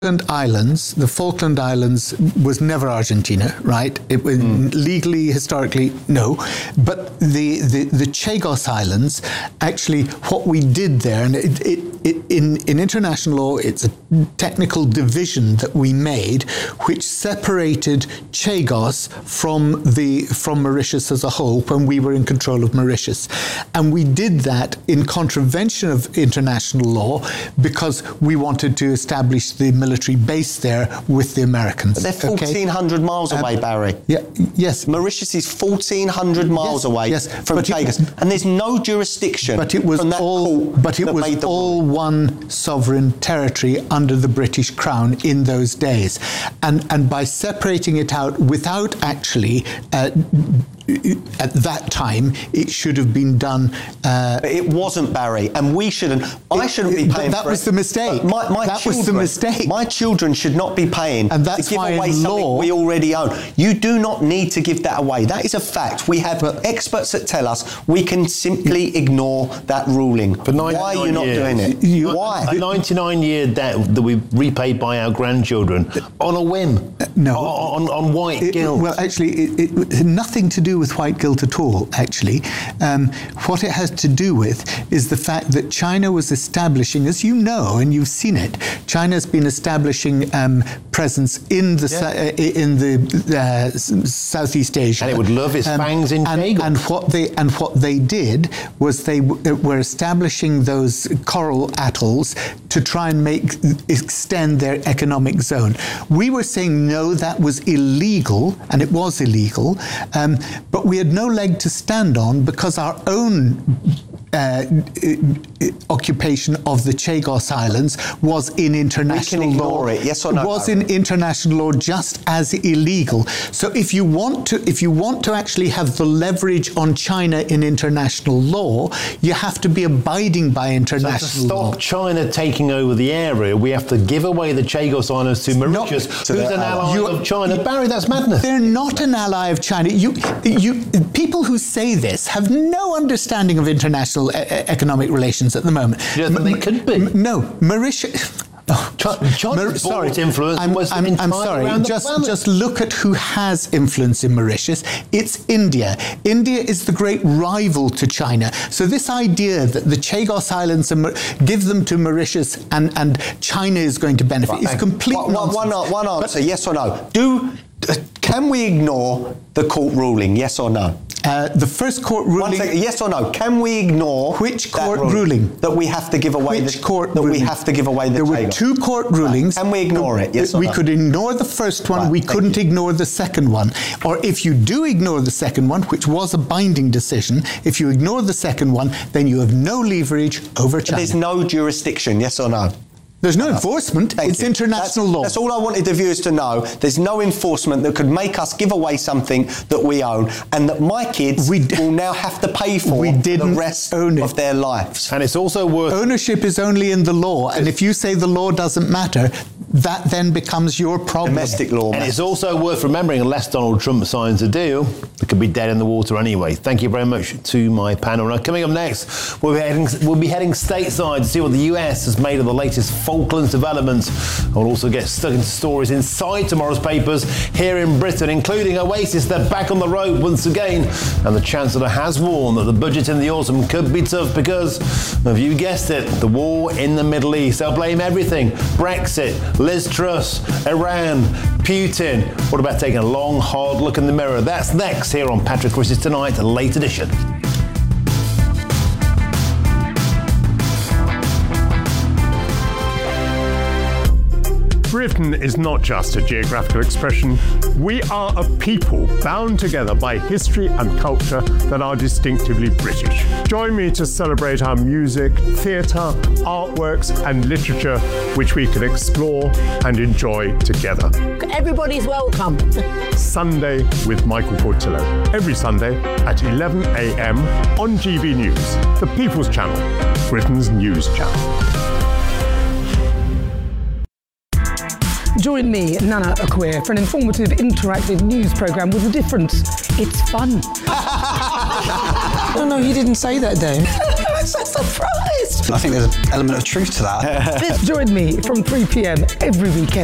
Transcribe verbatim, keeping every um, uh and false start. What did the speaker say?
Falkland Islands, the Falkland Islands was never Argentina, right? It was mm. legally, historically, no. But the, the, the Chagos Islands, actually, what we did there, and it, it, it, in, in international law, it's a technical division that we made, which separated Chagos from the from Mauritius as a whole when we were in control of Mauritius. And we did that in contravention of international law because we wanted to establish the military military base there with the Americans. But they're fourteen hundred okay? miles away, um, Barry. Yeah, yes. Mauritius is fourteen hundred miles yes, away yes, from Chagos, it, it, and there's no jurisdiction. But it was from that all. But it was all one sovereign territory under the British Crown in those days, and and by separating it out without actually. Uh, At that time, it should have been done. Uh, but it wasn't, Barry, and we shouldn't. I shouldn't it, be paying. That for was it. the mistake. My, my that children, was the mistake. My children should not be paying and that's to give why away in something law, we already own. You do not need to give that away. That is a fact. We have but, experts that tell us we can simply ignore that ruling. For Why are you not years, doing it? You, Why? A ninety-nine year debt that we've repaid by our grandchildren on a whim. Uh, no, on, on white it, guilt. Well, actually, it, it, it had nothing to do with white guilt at all. Actually, um, what it has to do with is the fact that China was establishing, as you know, and you've seen it. China's been establishing um, presence in the yeah. uh, in the uh, Southeast Asia, and it would love its um, fangs in and, and what they and what they did was they w- were establishing those coral atolls to try and make extend their economic zone. We were saying no, that was illegal, and it was illegal, um, but we had no leg to stand on because our own uh, occupation of the Chagos Islands was in international we can law. Ignore it. Yes or no? Was in international law just as illegal. So if you want to, if you want to actually have the leverage on China in international law, you have to be abiding by international so to stop law. China taking over the area, we have to give away the Chagos Islands to Mauritius, Not, who's an ally you, of China. You, Barry, that's madness. They're not an ally of China. You, you, people who say this have no understanding of international e- economic relations at the moment. You don't think they could be? M- no, Mauritius. Oh, China sorry, influence I'm, was I'm, I'm sorry. Just, just look at who has influence in Mauritius. It's India. India is the great rival to China. So this idea that the Chagos Islands are, give them to Mauritius and, and China is going to benefit right, is complete one, nonsense. One, one answer, but, yes or no. Do uh, can we ignore the court ruling? Yes or no? Uh, the first court ruling. One second, yes or no? Can we ignore which court ruling, ruling that we have to give away? Which the, court that ruling? we have to give away the There Chagos. were two court rulings. Right. Can we ignore it? Yes or we no? could ignore the first one. Right, we couldn't you. ignore the second one. Or if you do ignore the second one, which was a binding decision, if you ignore the second one, then you have no leverage over China. But there's no jurisdiction. Yes or no? There's no enforcement. Thank it's you. international that's, law. That's all I wanted the viewers to know. There's no enforcement that could make us give away something that we own and that my kids we d- will now have to pay for we didn't the rest own it. of their lives. And it's also worth... Ownership is only in the law, and if you say the law doesn't matter, that then becomes your problem. Domestic law. And matters. it's also worth remembering, unless Donald Trump signs a deal, it could be dead in the water anyway. Thank you very much to my panel. Now, coming up next, we'll be heading, we'll be heading stateside to see what the U S has made of the latest Falklands developments. We'll also get stuck into stories inside tomorrow's papers here in Britain, including Oasis, they're back on the road once again, and the Chancellor has warned that the budget in the autumn could be tough because, have you guessed it, the war in the Middle East. They'll blame everything. Brexit, Liz Truss, Iran, Putin. What about taking a long, hard look in the mirror? That's next here on Patrick Chris's Tonight, a late edition. Britain is not just a geographical expression. We are a people bound together by history and culture that are distinctively British. Join me to celebrate our music, theatre, artworks and literature, which we can explore and enjoy together. Everybody's welcome. Sunday with Michael Portillo. Every Sunday at eleven a.m. on G B News, the People's Channel, Britain's news channel. Join me, Nana Akua, for an informative, interactive news programme with a difference. It's fun. No, no, he didn't say that, Dave. I'm so surprised. I think there's an element of truth to that. Join me from three p m every weekend